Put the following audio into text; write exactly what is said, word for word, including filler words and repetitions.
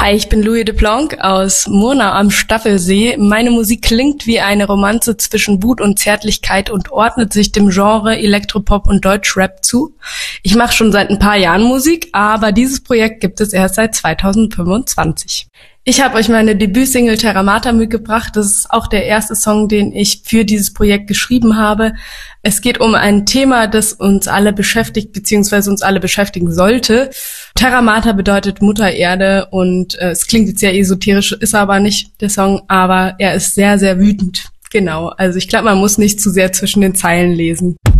Hi, ich bin Louis de Blanc aus Murnau am Staffelsee. Meine Musik klingt wie eine Romanze zwischen Wut und Zärtlichkeit und ordnet sich dem Genre Elektropop und Deutschrap zu. Ich mache schon seit ein paar Jahren Musik, aber dieses Projekt gibt es erst seit zweitausendfünfundzwanzig. Ich habe euch meine Debütsingle Terra Mater mitgebracht. Das ist auch der erste Song, den ich für dieses Projekt geschrieben habe. Es geht um ein Thema, das uns alle beschäftigt, beziehungsweise uns alle beschäftigen sollte. Terra Mater bedeutet Mutter Erde und äh, es klingt jetzt sehr esoterisch, ist aber nicht der Song, aber er ist sehr, sehr wütend. Genau, also ich glaube, man muss nicht zu sehr zwischen den Zeilen lesen.